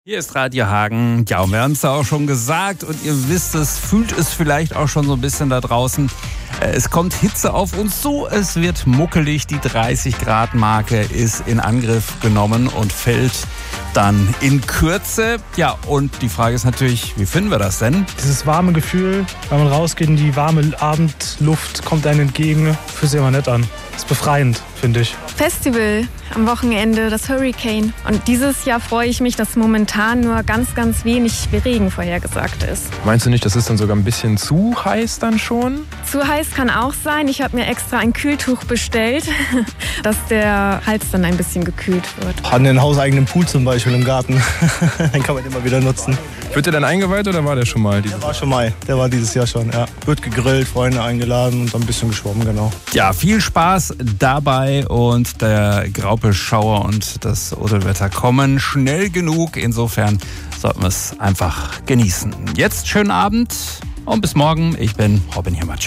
Hier ist Radio Hagen. Ja, und wir haben es ja auch schon gesagt und ihr wisst es, fühlt es vielleicht auch schon so ein bisschen da draußen. Es kommt Hitze auf uns zu, es wird muckelig, die 30-Grad-Marke ist in Angriff genommen und fällt dann in Kürze. Ja, und die Frage ist natürlich, wie finden wir das denn? Dieses warme Gefühl, wenn man rausgeht in die warme Abendluft, kommt einem entgegen, fühlt sich immer nett an. Ist befreiend, finde ich. Festival am Wochenende, das Hurricane. Und dieses Jahr freue ich mich, dass momentan nur ganz, ganz wenig Regen vorhergesagt ist. Meinst du nicht, das ist dann sogar ein bisschen zu heiß dann schon? Zu heiß kann auch sein. Ich habe mir extra ein Kühltuch bestellt, dass der Hals dann ein bisschen gekühlt wird. Haben einen hauseigenen Pool zum Beispiel im Garten. Den kann man immer wieder nutzen. Wird der dann eingeweiht oder war der schon mal? Der war schon mal. Der war dieses Jahr schon, ja. Wird gegrillt, Freunde eingeladen und dann ein bisschen geschwommen, genau. Ja, viel Spaß dabei und der Graupelschauer und das Odelwetter kommen schnell genug. Insofern sollten wir es einfach genießen. Jetzt schönen Abend und bis morgen. Ich bin Robin Hirmatsch.